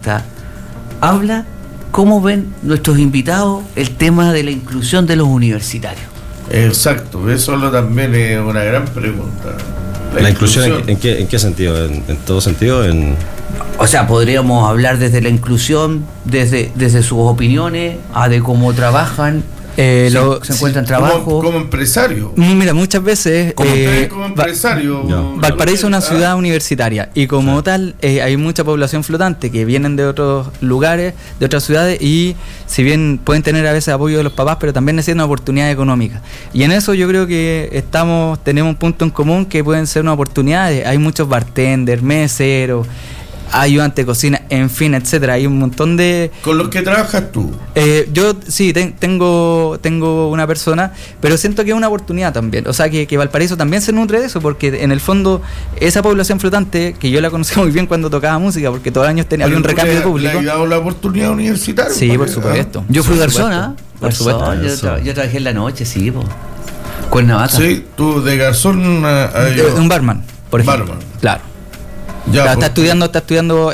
mesa, habla cómo ven nuestros invitados el tema de la inclusión de los universitarios. Exacto, eso también es una gran pregunta. ¿La inclusión en qué sentido? ¿En todo sentido? O sea, podríamos hablar desde la inclusión, desde sus opiniones, a de cómo trabajan, se encuentran trabajo. Como empresario. Mira, muchas veces como empresario. Valparaíso es una ciudad universitaria y como tal hay mucha población flotante que vienen de otros lugares, de otras ciudades, y si bien pueden tener a veces apoyo de los papás, pero también necesitan una oportunidad económica. Y en eso yo creo que tenemos un punto en común que pueden ser una oportunidad. Hay muchos bartenders, meseros, ayudante de cocina, en fin, etcétera. Hay un montón de... ¿Con los que trabajas tú? Yo sí, tengo una persona, pero siento que es una oportunidad también. O sea, que Valparaíso también se nutre de eso, porque en el fondo esa población flotante, que yo la conocí muy bien cuando tocaba música, porque todos los años había un recambio de público. ¿Le ha dado la oportunidad universitaria? Sí, por supuesto. Yo fui garzón, por supuesto. Yo trabajé en la noche, sí, po. Cuernavaca. Sí, tú de garzón... un barman, por ejemplo. Barman. Claro. Ya, está estudiando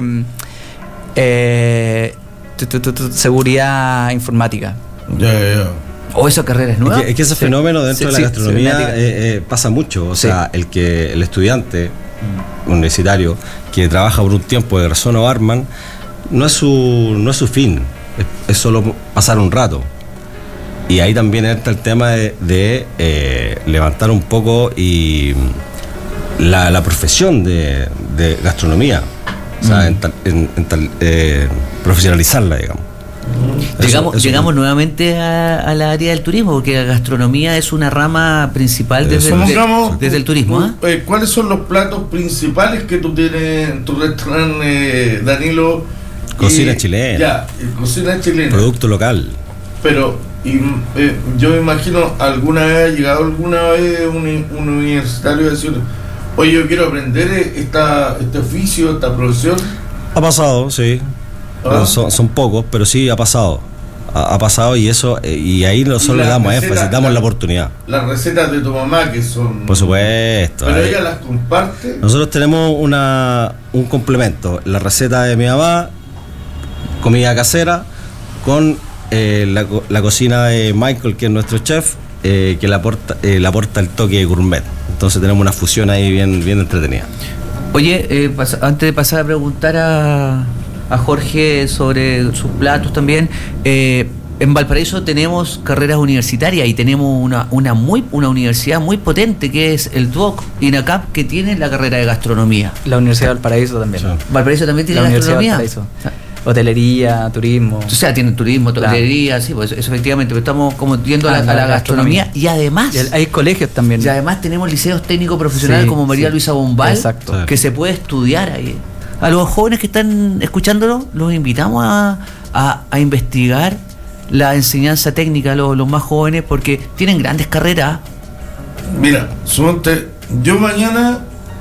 seguridad informática. Ya. ¿O esa carrera es nueva? Es que ese fenómeno dentro de la gastronomía pasa mucho. O sea, el estudiante universitario que trabaja por un tiempo de garzón o barman no es su fin, es solo pasar un rato. Y ahí también entra el tema de levantar un poco y la profesión de gastronomía, o sea, profesionalizarla, digamos. Llegamos nuevamente a la área del turismo, porque la gastronomía es una rama principal desde el turismo. ¿Cuáles son los platos principales que tú tienes en tu restaurante, Danilo? Cocina chilena. Cocina chilena. Producto local. Pero yo me imagino, ¿alguna vez ha llegado un universitario a decir: oye, yo quiero aprender este oficio, esta profesión? Ha pasado, sí. Son pocos, pero sí ha pasado. Ha pasado, y eso, y ahí nosotros le damos énfasis, damos la oportunidad. Las recetas de tu mamá, que son... Por supuesto. Pero ella las comparte. Nosotros tenemos un complemento. La receta de mi mamá, comida casera, con la cocina de Michael, que es nuestro chef, que le aporta el toque gourmet. Entonces tenemos una fusión ahí bien entretenida. Oye, antes de pasar a preguntar a Jorge sobre sus platos también, en Valparaíso tenemos carreras universitarias y tenemos una universidad muy potente, que es el DUOC INACAP, que tiene la carrera de gastronomía. La Universidad de Valparaíso también. Sí. ¿Valparaíso también tiene gastronomía? Hotelería, turismo. O sea, tienen turismo, hotelería, sí, pues eso efectivamente, pero estamos como yendo a la gastronomía, y además... hay colegios también. Y además tenemos liceos técnicos profesionales como María Luisa Bombal, exacto, que se puede estudiar ahí. A los jóvenes que están escuchándolo, los invitamos a investigar la enseñanza técnica, los más jóvenes, porque tienen grandes carreras. Mira, suponte, yo mañana...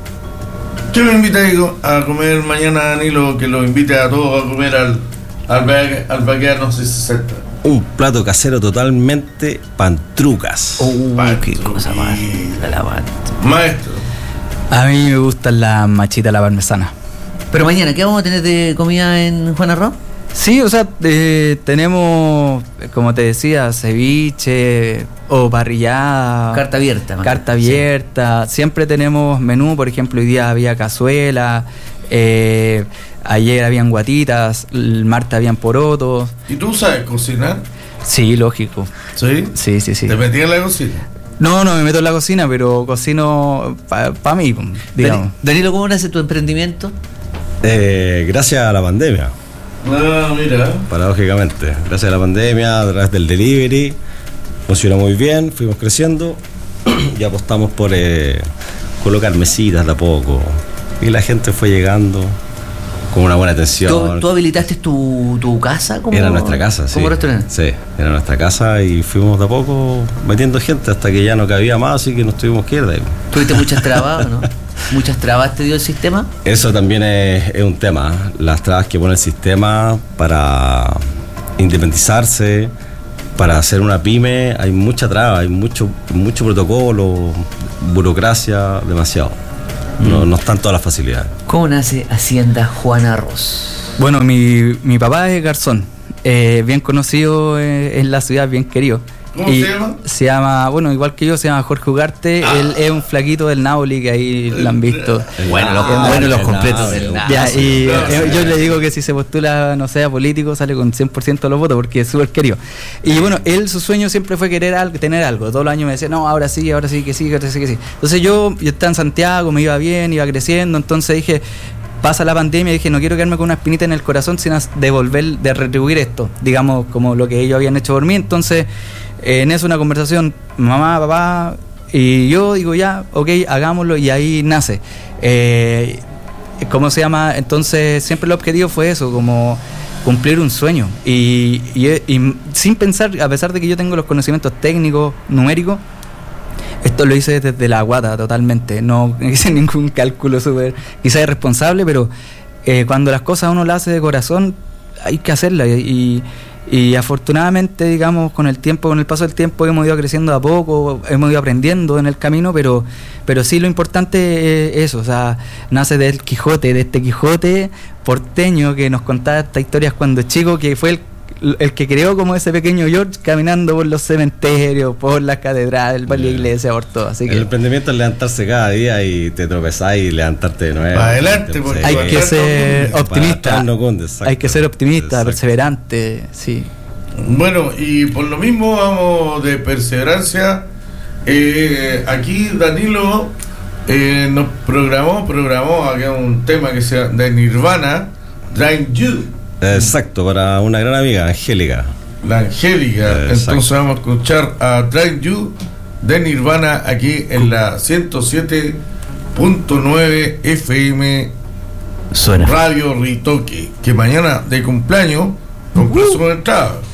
¿Qué me invitáis a comer mañana, Danilo? Que lo invite a todos a comer al Baqueano 60. Un plato casero totalmente, pantrucas. Qué cosa más. Maestro. A mí me gustan las machitas a la parmesana. Pero mañana, ¿qué vamos a tener de comida en Juan Arroz? Sí, o sea, tenemos, como te decía, ceviche o parrillada. Carta abierta. Carta abierta. Sí. Siempre tenemos menú, por ejemplo, hoy día había cazuela, ayer habían guatitas, el martes habían porotos. ¿Y tú sabes cocinar? Sí, lógico. ¿Sí? Sí. ¿Te metí en la cocina? No me meto en la cocina, pero cocino para mí, digamos. Danilo, ¿cómo nace tu emprendimiento? Gracias a la pandemia. Mira. Paradójicamente, gracias a la pandemia, a través del delivery, funcionó muy bien, fuimos creciendo y apostamos por colocar mesitas de a poco. Y la gente fue llegando con una buena atención. ¿Tú habilitaste tu casa? Era nuestra casa, sí. ¿Como restaurante? Sí, era nuestra casa y fuimos de a poco metiendo gente hasta que ya no cabía más, así que nos tuvimos que ir de ahí. ¿Tuviste muchas trabas, no? ¿Muchas trabas te dio el sistema? Eso también es un tema, las trabas que pone el sistema para independizarse, para hacer una pyme. Hay mucha traba, hay mucho protocolo, burocracia, demasiado. No están todas las facilidades. ¿Cómo nace Hacienda Juan Arroz? Bueno, mi papá es garzón, bien conocido en la ciudad, bien querido. ¿Cómo se llama? Se llama, bueno, igual que yo, se llama Jorge Ugarte. Él es un flaquito del Nauli, que ahí lo han visto. Bueno, los completos del Nauli. Yo le digo que si se postula, no sé, a político, sale con 100% de los votos, porque es súper querido. Y bueno, él, su sueño siempre fue querer tener algo. Todos los años me decía, no, ahora sí, que sí. Entonces yo estaba en Santiago, me iba bien, iba creciendo, entonces dije... Pasa la pandemia y dije, no quiero quedarme con una espinita en el corazón, sino de retribuir esto, digamos, como lo que ellos habían hecho por mí. Entonces, en eso una conversación, mamá, papá, y yo digo, ya, ok, hagámoslo, y ahí nace. ¿Cómo se llama? Entonces, siempre el objetivo fue eso, como cumplir un sueño. Y sin pensar, a pesar de que yo tengo los conocimientos técnicos, numéricos, esto lo hice desde la guata totalmente, no hice ningún cálculo súper, quizás irresponsable, pero cuando las cosas uno las hace de corazón, hay que hacerlas. Y afortunadamente, digamos, con el paso del tiempo hemos ido creciendo a poco, hemos ido aprendiendo en el camino, pero sí lo importante es eso, o sea, nace de este Quijote porteño que nos contaba estas historias cuando chico, que fue el que creó como ese pequeño George caminando por los cementerios, por las catedrales, por la iglesia, por todo. Así que el emprendimiento es levantarse cada día y te tropezás y levantarte de nuevo. Adelante, porque hay que ser optimista. Hay que ser optimista, perseverante, sí. Bueno, y por lo mismo vamos de perseverancia. Aquí Danilo nos programó acá un tema que sea de Nirvana, Drive You. Exacto, para una gran amiga, Angélica. La Angélica. Entonces vamos a escuchar a Drive You de Nirvana aquí en la 107.9 FM Suena. Radio Ritoque, que mañana de cumpleaños compró su entrada.